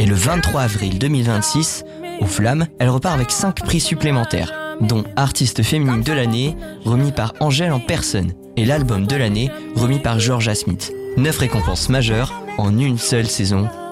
Et le 23 avril 2026, aux Flammes, elle repart avec 5 prix supplémentaires, dont Artiste féminine de l'année, remis par Angèle en personne, et l'album de l'année, remis par Georgia Smith. 9 récompenses majeures en une seule saison